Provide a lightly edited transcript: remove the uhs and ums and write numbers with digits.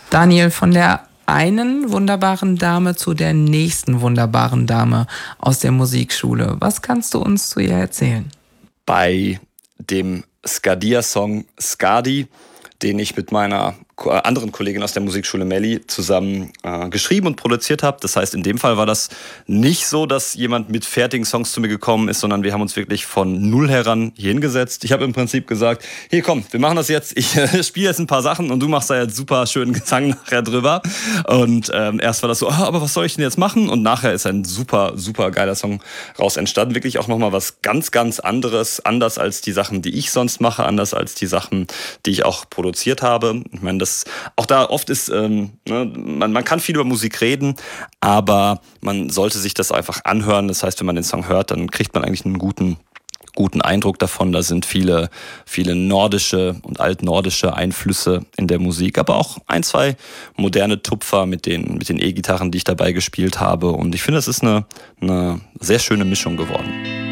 Daniel, von der einen wunderbaren Dame zu der nächsten wunderbaren Dame aus der Musikschule. Was kannst du uns zu ihr erzählen? Bei dem Skadia-Song Skadi, den ich mit meiner anderen Kollegin aus der Musikschule Melli zusammen geschrieben und produziert habe. Das heißt, in dem Fall war das nicht so, dass jemand mit fertigen Songs zu mir gekommen ist, sondern wir haben uns wirklich von null heran hier hingesetzt. Ich habe im Prinzip gesagt, hier komm, wir machen das jetzt. Ich spiele jetzt ein paar Sachen und du machst da jetzt super schönen Gesang nachher drüber. Und erst war das so, aber was soll ich denn jetzt machen? Und nachher ist ein super, super geiler Song raus entstanden. Wirklich auch nochmal was ganz, ganz anderes. Anders als die Sachen, die ich sonst mache. Anders als die Sachen, die ich auch produziert habe. Ich meine, auch da oft ist, man kann viel über Musik reden, aber man sollte sich das einfach anhören. Das heißt, wenn man den Song hört, dann kriegt man eigentlich einen guten Eindruck davon. Da sind viele, viele nordische und altnordische Einflüsse in der Musik, aber auch ein, zwei moderne Tupfer mit den E-Gitarren, die ich dabei gespielt habe. Und ich finde, es ist eine sehr schöne Mischung geworden.